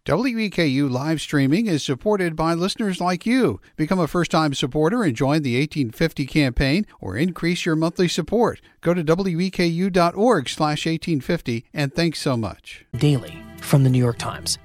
WEKU live streaming is supported by listeners like you. Become a first-time supporter and join the 1850 campaign or increase your monthly support. Go to weku.org/1850 and thanks so much. Daily from the New York Times.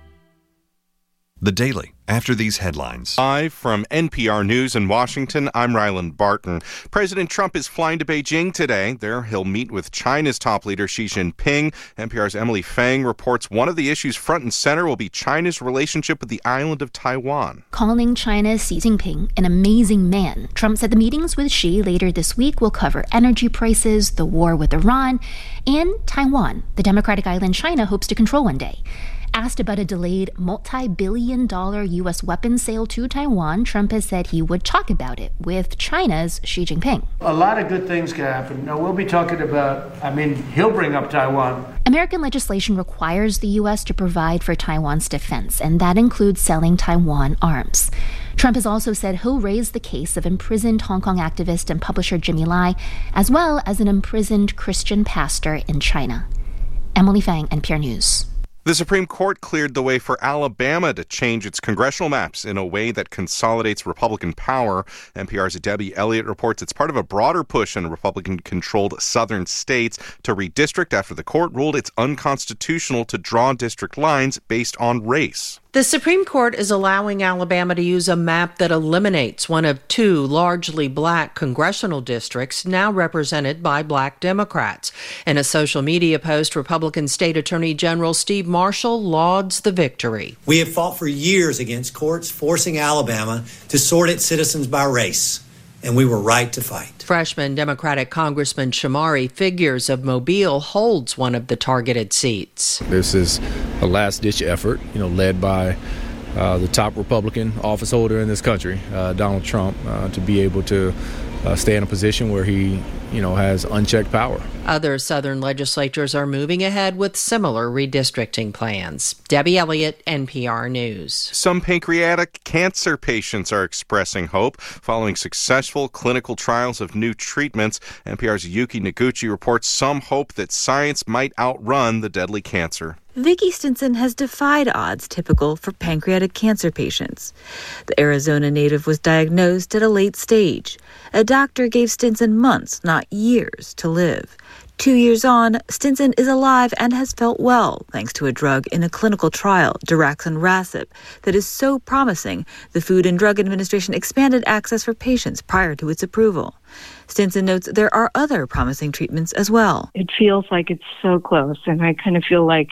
The Daily, after these headlines. Live from NPR News in Washington, I'm Ryland Barton. President Trump is flying to Beijing today. There, he'll meet with China's top leader Xi Jinping. NPR's Emily Fang reports one of the issues front and center will be China's relationship with the island of Taiwan. Calling China's Xi Jinping an amazing man, Trump said the meetings with Xi later this week will cover energy prices, the war with Iran, and Taiwan, the democratic island China hopes to control one day. Asked about a delayed multi-billion-dollar U.S. weapons sale to Taiwan, Trump has said he would talk about it with China's Xi Jinping. A lot of good things can happen. Now, we'll be talking about, he'll bring up Taiwan. American legislation requires the U.S. to provide for Taiwan's defense, and that includes selling Taiwan arms. Trump has also said he'll raise the case of imprisoned Hong Kong activist and publisher Jimmy Lai, as well as an imprisoned Christian pastor in China. Emily Fang, NPR News. The Supreme Court cleared the way for Alabama to change its congressional maps in a way that consolidates Republican power. NPR's Debbie Elliott reports it's part of a broader push in Republican-controlled southern states to redistrict after the court ruled it's unconstitutional to draw district lines based on race. The Supreme Court is allowing Alabama to use a map that eliminates one of two largely black congressional districts now represented by black Democrats. In a social media post, Republican State Attorney General Steve Marshall lauds the victory. We have fought for years against courts forcing Alabama to sort its citizens by race, and we were right to fight. Freshman Democratic Congressman Shamari Figures of Mobile holds one of the targeted seats. This is a last-ditch effort, led by the top Republican office holder in this country, Donald Trump, to be able to stay in a position where he, has unchecked power. Other Southern legislatures are moving ahead with similar redistricting plans. Debbie Elliott, NPR News. Some pancreatic cancer patients are expressing hope following successful clinical trials of new treatments. NPR's Yuki Noguchi reports some hope that science might outrun the deadly cancer. Vicki Stinson has defied odds typical for pancreatic cancer patients. The Arizona native was diagnosed at a late stage. A doctor gave Stinson months, not years, to live. 2 years on, Stinson is alive and has felt well, thanks to a drug in a clinical trial, daraxonrasib, that is so promising, the Food and Drug Administration expanded access for patients prior to its approval. Stinson notes there are other promising treatments as well. It feels like it's so close, and I kind of feel like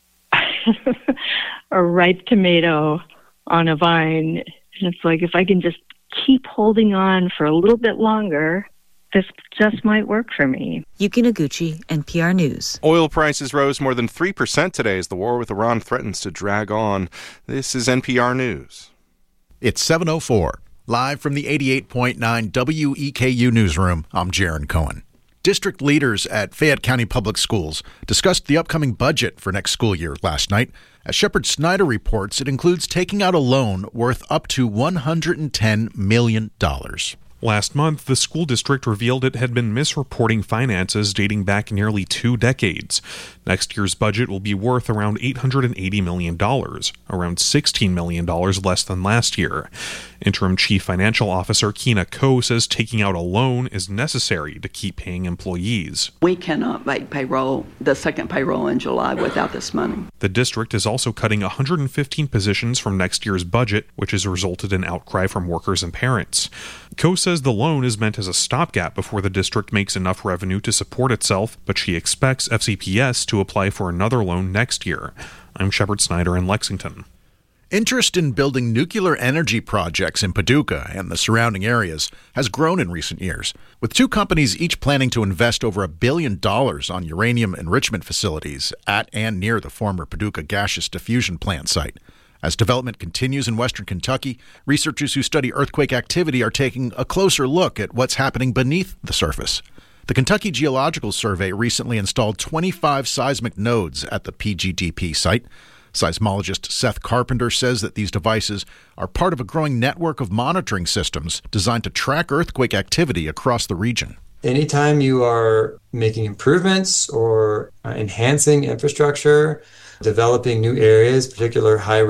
a ripe tomato on a vine. And it's like, if I can just keep holding on for a little bit longer, this just might work for me. Yuki Noguchi, NPR News. Oil prices rose more than 3% today as the war with Iran threatens to drag on. This is NPR News. It's 7:04. Live from the 88.9 WEKU newsroom, I'm Jaron Cohen. District leaders at Fayette County Public Schools discussed the upcoming budget for next school year last night. As Shepard Snyder reports, it includes taking out a loan worth up to $110 million. Last month, the school district revealed it had been misreporting finances dating back nearly 2 decades. Next year's budget will be worth around $880 million, around $16 million less than last year. Interim Chief Financial Officer Keena Ko says taking out a loan is necessary to keep paying employees. We cannot make payroll, the second payroll in July, without this money. The district is also cutting 115 positions from next year's budget, which has resulted in outcry from workers and parents. Ko says the loan is meant as a stopgap before the district makes enough revenue to support itself, but she expects FCPS to apply for another loan next year. I'm Shepard Snyder in Lexington. Interest in building nuclear energy projects in Paducah and the surrounding areas has grown in recent years, with 2 companies each planning to invest over $1 billion on uranium enrichment facilities at and near the former Paducah Gaseous Diffusion Plant site. As development continues in western Kentucky, researchers who study earthquake activity are taking a closer look at what's happening beneath the surface. The Kentucky Geological Survey recently installed 25 seismic nodes at the PGDP site. Seismologist Seth Carpenter says that these devices are part of a growing network of monitoring systems designed to track earthquake activity across the region. Anytime you are making improvements or enhancing infrastructure, developing new areas, particular high